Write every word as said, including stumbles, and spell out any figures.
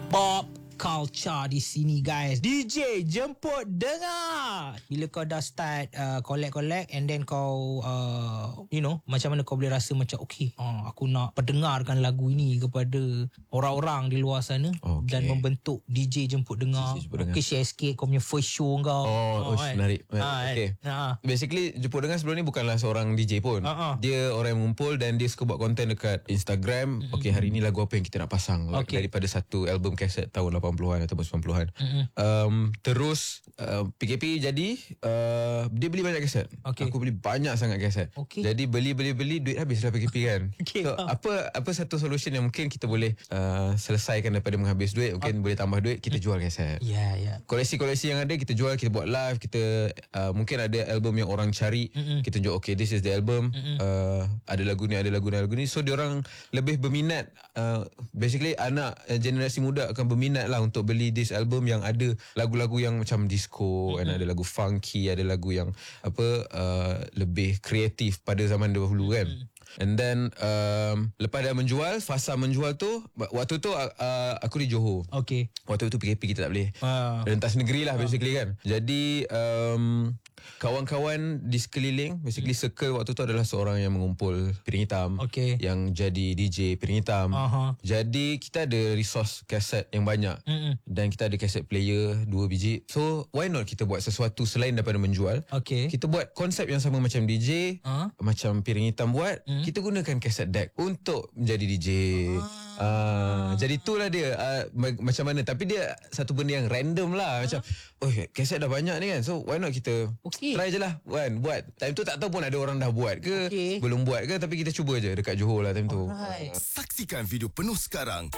Pop culture di sini guys. D J jemput dengar. Bila kau dah start uh, collect-collect and then kau uh, you know, macam mana kau boleh rasa macam okay, uh, aku nak perdengarkan lagu ini kepada orang-orang di luar sana, okay, dan membentuk D J jemput dengar. D J jemput dengar. Okay, share sikit kau punya first show kau. Oh, oh, oh kan? Menarik. Ha, Okay. Ha. Basically jemput dengar sebelum ni bukanlah seorang D J pun. Ha-ha. Dia orang yang mengumpul dan dia suka buat konten dekat Instagram. Mm-hmm. Okay, hari ni lagu apa yang kita nak pasang, like, okay, daripada satu album kaset tahun lapan puluhan ataupun sembilan puluhan. Mm-hmm. um, Terus uh, P K P jadi uh, dia beli banyak kaset. Okay. Aku beli banyak sangat kaset. Okay. Jadi beli-beli-beli duit habis lah P K P kan. Okay. So uh. apa apa satu solution yang mungkin kita boleh uh, selesaikan daripada menghabis duit, mungkin uh. boleh tambah duit, kita jual kaset. Ya, yeah, ya. Yeah. Koleksi-koleksi yang ada kita jual, kita buat live, kita uh, mungkin ada album yang orang cari, mm-hmm, kita tunjuk okay, this is the album, mm-hmm, uh, ada lagu ni, ada lagu ni, lagu ni. So diorang lebih berminat, uh, basically anak uh, generasi muda akan berminat lah untuk beli this album yang ada lagu-lagu yang macam disco, mm-hmm, dan ada lagu funky, ada lagu yang apa uh, lebih kreatif pada zaman dahulu kan. Mm-hmm. And then um, lepas dah menjual, fasa menjual tu, waktu tu uh, aku di Johor. Okay. Waktu tu P K P kita tak boleh, uh. rentas negeri lah basically, uh. kan. Jadi um, kawan-kawan di sekeliling, basically circle waktu tu adalah seorang yang mengumpul piring hitam, okay, yang jadi D J piring hitam. Uh-huh. Jadi kita ada resource kaset yang banyak, mm-mm, dan kita ada kaset player dua biji. So why not kita buat sesuatu selain daripada menjual. Okay. Kita buat konsep yang sama macam D J, uh-huh, macam piring hitam buat, mm. kita gunakan kaset deck untuk menjadi D J. Uh-huh. Uh, jadi itulah dia, uh, macam mana. Tapi dia satu benda yang random lah, uh-huh, macam oh kaset dah banyak ni kan, so why not kita, okay, try je lah kan, buat. Time tu tak tahu pun ada orang dah buat ke, okay, belum buat ke, tapi kita cuba je dekat Johor lah time tu. Alright. Saksikan video penuh sekarang